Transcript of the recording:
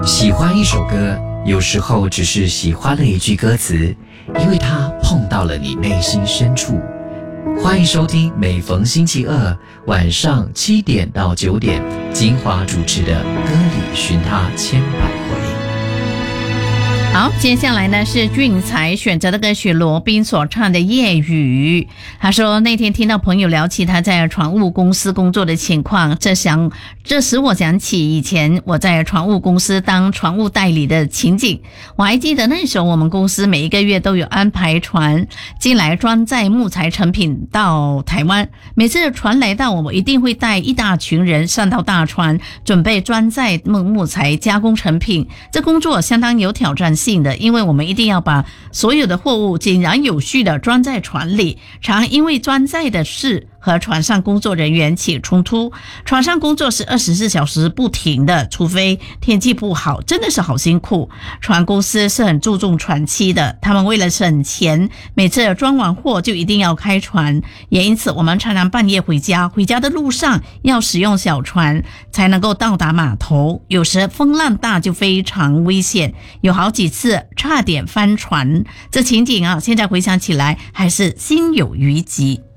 喜欢一首歌，有时候只是喜欢了一句歌词，因为它碰到了你内心深处。欢迎收听每逢星期二晚上7点到9点，金华主持的《歌里寻他千百回》。 好，接下来呢是俊才选择的歌曲，罗宾所唱的《夜雨》。他说那天听到朋友聊起他在船务公司工作的情况，这使我想起以前我在船务公司当船务代理的情景。我还记得那时候我们公司每一个月都有安排船进来装载木材成品到台湾，每次船来到我一定会带一大群人上到大船，准备装载木材加工成品。这工作相当有挑战性的，因为我们一定要把所有的货物井然有序的装在船里，常因为装载的事和船上工作人员起冲突。船上工作是24小时不停的，除非天气不好，真的是好辛苦。船公司是很注重船期的，他们为了省钱，每次装完货就一定要开船，也因此我们常常半夜回家的路上要使用小船才能够到达码头，有时风浪大就非常危险，有好几次差点翻船。这情景啊，现在回想起来还是心有余悸。